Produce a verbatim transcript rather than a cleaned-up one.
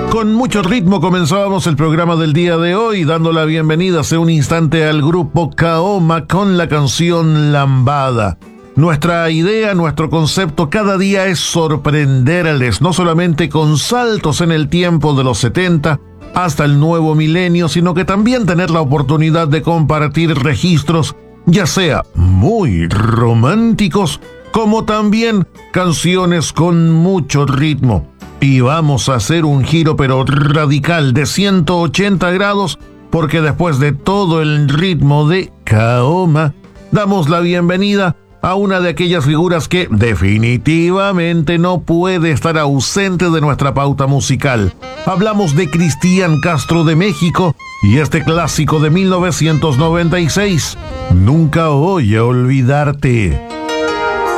Con mucho ritmo comenzábamos el programa del día de hoy, dando la bienvenida hace un instante al grupo Kaoma con la canción Lambada. Nuestra idea, nuestro concepto cada día es sorprenderles, no solamente con saltos en el tiempo de los setenta hasta el nuevo milenio, sino que también tener la oportunidad de compartir registros, ya sea muy románticos, como también canciones con mucho ritmo. Y vamos a hacer un giro pero radical de ciento ochenta grados, porque después de todo el ritmo de Kaoma, damos la bienvenida a una de aquellas figuras que definitivamente no puede estar ausente de nuestra pauta musical. Hablamos de Cristian Castro de México y este clásico de mil novecientos noventa y seis, Nunca voy a olvidarte.